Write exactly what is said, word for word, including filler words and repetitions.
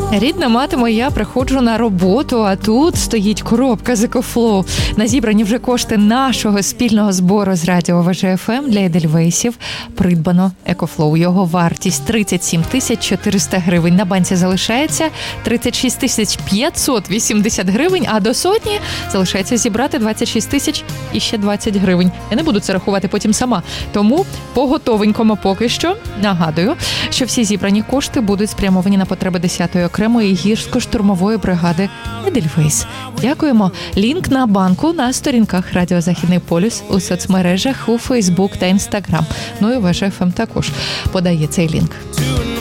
Рідна мати моя, приходжу на роботу, а тут стоїть коробка з Екофлоу. На зібрані вже кошти нашого спільного збору з радіо ВЖ еф ем для Едельвейсів придбано Екофлоу. Його вартість тридцять сім тисяч чотириста гривень. На банці залишається тридцять шість тисяч п'ятсот вісімдесят гривень, а до сотні залишається зібрати двадцять шість тисяч і ще двадцять гривень. Я не буду це рахувати потім сама. Тому по готовенькому поки що нагадую, що всі зібрані кошти будуть спрямовані на потреби десятої окремої гірсько-штурмової бригади Едельвейс. Дякуємо. Лінк на банку на сторінках Радіо Західний полюс у соцмережах у Фейсбук та Інстаграм. Ну і ВЖ еф ем також подає цей лінк.